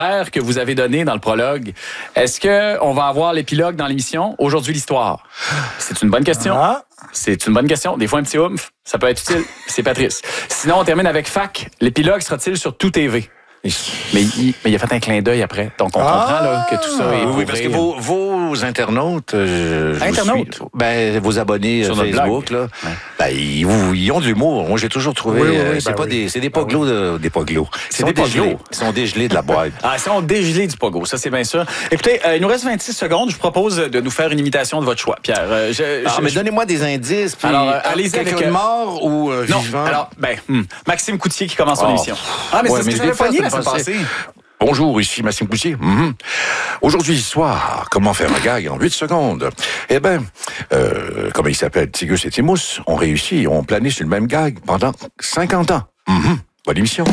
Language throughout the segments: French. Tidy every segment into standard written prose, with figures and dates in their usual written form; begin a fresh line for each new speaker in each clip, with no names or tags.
que vous avez donné dans le prologue, est-ce qu'on va avoir l'épilogue dans l'émission? Aujourd'hui, l'histoire. C'est une bonne question. C'est une bonne question. Des fois, un petit oomph, ça peut être utile. C'est Patrice. Sinon, on termine avec Fac. L'épilogue sera-t-il sur Tout TV? Mais il a fait un clin d'œil après. Donc, on comprend là, que tout ça est...
Oui, parce que vos internautes... vos abonnés sur Facebook, là, ils ont de l'humour. Moi, j'ai toujours trouvé... c'est des poglos. C'est des poglos. Ils sont dégelés de la boîte.
Ils sont dégelés du pogo, ça, c'est bien sûr. Écoutez, il nous reste 26 secondes. Je vous propose de nous faire une imitation de votre choix, Pierre.
Mais donnez-moi des indices. Puis,
alors, allez-y avec...
Quelqu'un mort ou vivant?
Non, alors, Maxime Coutier qui commence son émission. Mais c'est ce que j'avais pogné la semaine passée.
Bonjour, ici Maxime Coutier. Aujourd'hui, soir, comment faire un gag en 8 secondes? Eh bien, comme il s'appelle Tigus et Timous, on réussit, on planait sur le même gag pendant 50 ans. Bonne émission.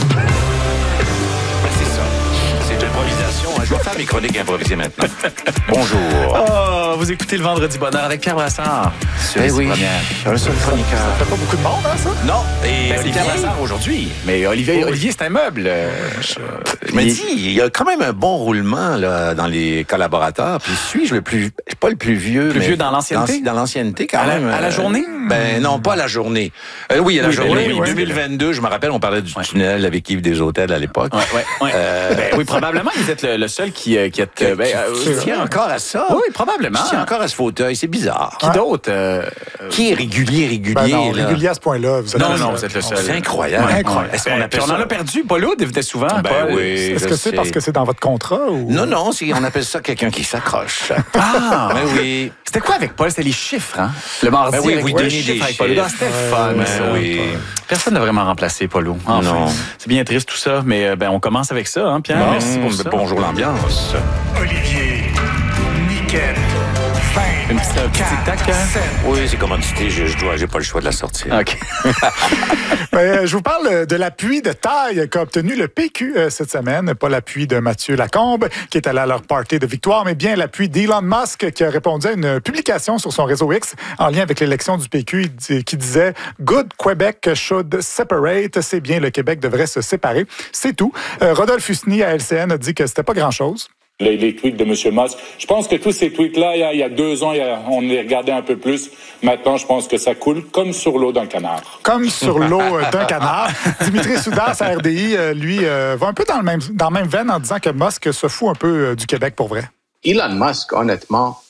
C'est ça. C'est de l'improvisation. Je vais faire mes chroniques improvisées maintenant. Bonjour.
Vous écoutez le Vendredi Bonheur avec Pierre Brassard.
Oui, un seul chroniqueur.
Ça fait pas beaucoup de monde, hein, ça?
Non. Et
c'est Pierre Brassard aujourd'hui. Mais Olivier, c'est un meuble.
Je me dis, il y a quand même un bon roulement là, dans les collaborateurs. Puis suis-je pas le plus vieux.
Plus vieux dans l'ancienneté?
Dans l'ancienneté, quand même.
À la journée?
Non, pas à la journée. Oui, à la journée.
Oui.
2022, je me rappelle, on parlait du tunnel avec Yves des Hôtels à l'époque.
Oui, probablement, vous êtes le seul qui
tient encore à ça.
Oui, probablement.
Qui tient encore à ce fauteuil. C'est bizarre.
Qui d'autre?
Qui est régulier?
Non, régulier à ce point-là.
Non, vous êtes le seul.
C'est incroyable.
Incroyable.
On en a perdu. Paulo venait souvent.
Oui.
Est-ce que c'est parce que c'est dans votre contrat? Ou...
Non, on appelle ça quelqu'un qui s'accroche.
Mais oui. C'était quoi avec Paul? C'était les chiffres, hein? Le mardi,
vous donnez des chiffres.
C'était fun,
oui.
Personne n'a vraiment remplacé Paulo.
Non.
C'est bien triste tout ça, mais on commence avec ça, hein, Pierre? Merci pour ça.
Bonjour l'ambiance.
Olivier, Niquette,
Un petit tic-tac, hein?
Oui, c'est commodité. J'ai pas le choix de la sortir.
OK.
Je vous parle de l'appui de taille qu'a obtenu le PQ cette semaine. Pas l'appui de Mathieu Lacombe, qui est allé à leur party de victoire, mais bien l'appui d'Elon Musk, qui a répondu à une publication sur son réseau X en lien avec l'élection du PQ qui disait « Good Quebec should separate ». C'est bien, le Québec devrait se séparer. C'est tout. Rodolphe Husny à LCN a dit que c'était pas grand-chose.
Les tweets de M. Musk. Je pense que tous ces tweets-là, il y a 2 ans, on les regardait un peu plus. Maintenant, je pense que ça coule comme sur l'eau d'un canard.
Comme sur l'eau d'un canard. Dimitri Soudas à RDI, lui, va un peu dans la même veine en disant que Musk se fout un peu du Québec pour vrai.
Elon Musk, honnêtement,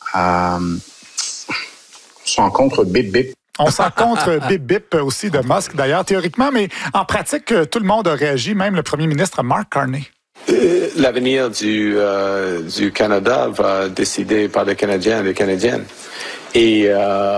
sont contre Bip Bip.
On s'en contre Bip Bip aussi de Musk, d'ailleurs, théoriquement, mais en pratique, tout le monde a réagi, même le premier ministre Mark Carney.
L'avenir du Canada va décider par les Canadiens et les Canadiennes. Et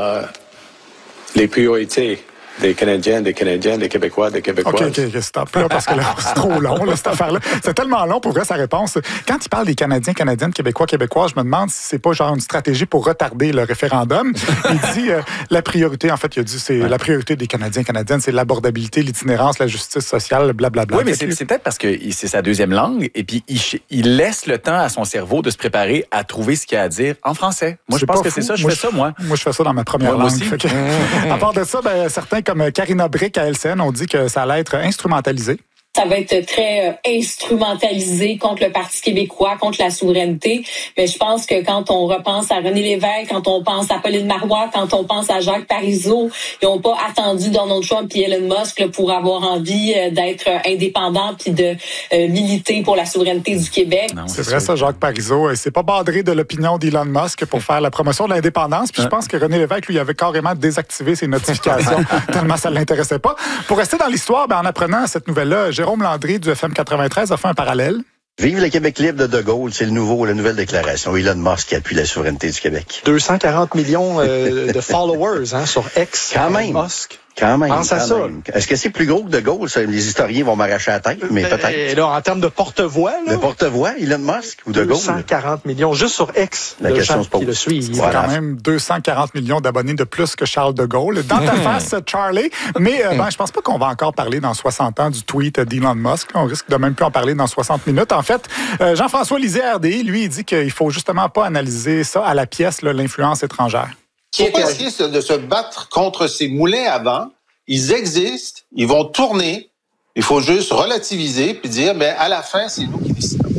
les priorités des Canadiens, des Canadiennes, des Québécois, des Québécoises.
OK, stop là, parce que là, c'est trop long, là, cette affaire-là. C'est tellement long pour vrai, sa réponse. Quand il parle des Canadiens, Canadiennes, Québécois, Québécoises, je me demande si c'est pas genre une stratégie pour retarder le référendum. Il dit la priorité, en fait, il a dit c'est la priorité des Canadiens, Canadiennes, c'est l'abordabilité, l'itinérance, la justice sociale, blablabla.
Oui, mais c'est peut-être parce que c'est sa deuxième langue et puis il laisse le temps à son cerveau de se préparer à trouver ce qu'il a à dire en français. Moi, je pense que c'est ça. Je fais ça, moi.
Moi, je fais ça dans ma première langue. Aussi. À part de ça, certains comme Karina Brick à LCN ont dit que ça allait être instrumentalisé.
Ça va être très instrumentalisé contre le Parti québécois, contre la souveraineté. Mais je pense que quand on repense à René Lévesque, quand on pense à Pauline Marois, quand on pense à Jacques Parizeau, ils n'ont pas attendu Donald Trump et Elon Musk là, pour avoir envie d'être indépendants puis de militer pour la souveraineté du Québec.
Non, c'est vrai ça, Jacques Parizeau. C'est pas badré de l'opinion d'Elon Musk pour faire la promotion de l'indépendance. Puis je pense que René Lévesque, lui, avait carrément désactivé ses notifications tellement ça ne l'intéressait pas. Pour rester dans l'histoire, en apprenant cette nouvelle-là, Jérôme Landry du FM 93 a fait un parallèle.
Vive le Québec libre de Gaulle, c'est la nouvelle déclaration. Elon Musk qui appuie la souveraineté du Québec.
240 millions de followers sur X.
Quand même.
Musk.
Quand même.
Pense à ça.
Est-ce que c'est plus gros que de Gaulle? Ça? Les historiens vont m'arracher la tête, mais peut-être.
Et là, en termes de porte-voix, là.
De porte-voix, Elon Musk ou de Gaulle?
240 millions, juste sur X.
La question se pose.
Qui le suivent.
C'est quand même 240 millions d'abonnés de plus que Charles de Gaulle. Dans ta face, Charlie. Mais je pense pas qu'on va encore parler dans 60 ans du tweet d'Elon Musk. On risque de même plus en parler dans 60 minutes. En fait, Jean-François Lisée, RDI, lui, il dit qu'il faut justement pas analyser ça à la pièce, l'influence étrangère.
Il faut pas essayer de se battre contre ces moulins à vent. Ils existent, ils vont tourner, Il faut juste relativiser puis dire, mais à la fin, c'est nous qui décidons.